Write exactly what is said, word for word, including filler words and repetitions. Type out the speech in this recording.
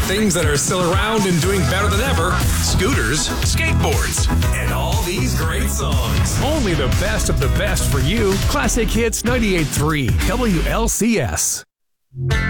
Things that are still around and doing better than ever. Scooters, skateboards, and all these great songs. Only the best of the best for you. Classic Hits ninety-eight point three W L C S.